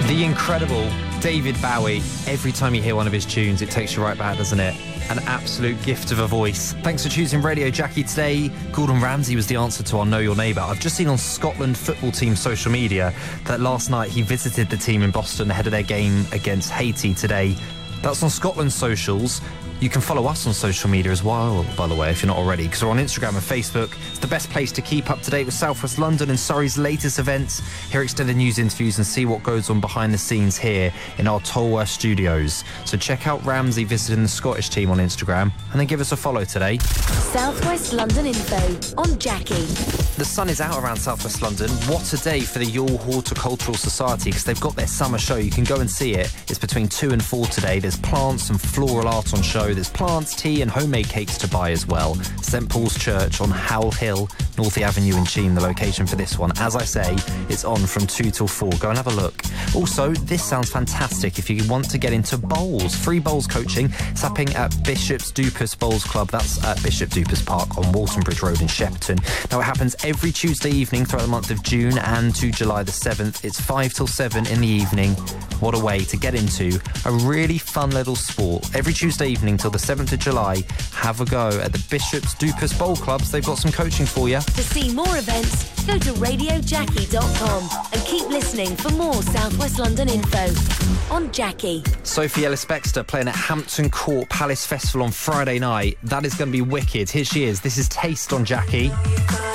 The incredible David Bowie. Every time you hear one of his tunes, it takes you right back, doesn't it? An absolute gift of a voice. Thanks for choosing Radio Jackie today. Gordon Ramsay was the answer to our Know Your Neighbour. I've just seen on Scotland football team social media that last night he visited the team in Boston ahead of their game against Haiti today. That's on Scotland's socials. You can follow us on social media as well, by the way, if you're not already, because we're on Instagram and Facebook. It's the best place to keep up to date with South West London and Surrey's latest events, hear extended news interviews and see what goes on behind the scenes here in our Tolworth studios. So check out Ramsey visiting the Scottish team on Instagram and then give us a follow today. South West London info on Jackie. The sun is out around South West London. What a day for the Youghal Horticultural Society, because they've got their summer show. You can go and see it. It's between 2 and 4 today. There's plants and floral art on show. There's plants, tea and homemade cakes to buy as well. St Paul's Church on Howell Hill, Northey Avenue in Cheam, the location for this one. As I say, it's on from 2 till 4. Go and have a look. Also, this sounds fantastic if you want to get into bowls. Free bowls coaching. It's happening at Bishop's Dupas Bowls Club. That's at Bishop Dupas Park on Walton Bridge Road in Shepperton. Now, it happens every Tuesday evening throughout the month of June and to July the 7th. It's 5 till 7 in the evening. What a way to get into a really fun little sport. Every Tuesday evening till the 7th of July, have a go at the Bishop's Dupas Bowl Clubs. They've got some coaching for you. To see more events, go to radiojackie.com and keep listening for more South West London info on Jackie. Sophie Ellis-Bextor playing at Hampton Court Palace Festival on Friday night. That is going to be wicked. Here she is. This is Taste on Jackie.